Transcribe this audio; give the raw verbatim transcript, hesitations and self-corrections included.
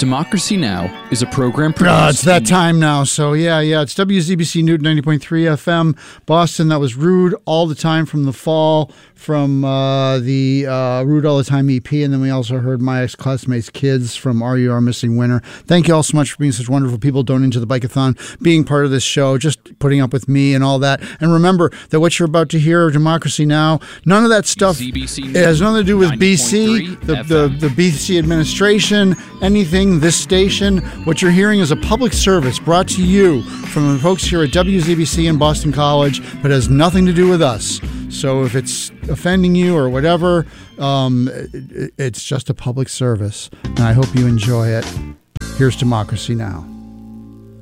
Democracy Now! Is a program produced... Uh, it's that time now, so yeah, yeah. It's W Z B C Newton ninety point three F M, Boston. That was Rude All the Time from The Fall, from uh, the uh, Rude All the Time E P, and then we also heard My Ex-Classmates' Kids from Are You Our Missing Winner. Thank you all so much for being such wonderful people, donating to the Bike-a-thon, being part of this show, just putting up with me and all that. And remember that what you're about to hear, Democracy Now!, none of that stuff Z B C it has nothing to do with B C, ninety point three the, the, the B C administration, anything, this station. What you're hearing is a public service brought to you from the folks here at W Z B C and Boston College, but has nothing to do with us. So if it's offending you or whatever, um, it, it's just a public service. And I hope you enjoy it. Here's Democracy Now!